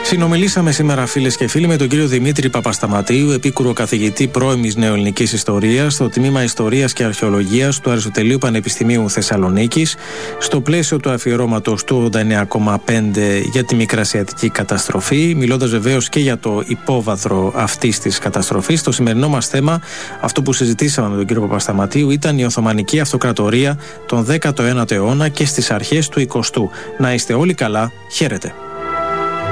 Συνομιλήσαμε σήμερα, φίλες και φίλοι, με τον κύριο Δημήτρη Παπασταματίου, επίκουρο καθηγητή πρώιμης νεοελληνικής ιστορίας στο Τμήμα Ιστορίας και Αρχαιολογίας του Αριστοτελείου Πανεπιστημίου Θεσσαλονίκης, στο πλαίσιο του αφιερώματος του 89,5 για τη Μικρασιατική καταστροφή, μιλώντας βεβαίως και για το υπόβαθρο αυτής της καταστροφής. Το σημερινό μας θέμα, αυτό που συζητήσαμε με τον κύριο Παπασταματίου, ήταν η Οθωμανική Αυτοκρατορία τον 19ο αιώνα και στις αρχές του 20ου. Να είστε όλοι καλά, χαίρετε.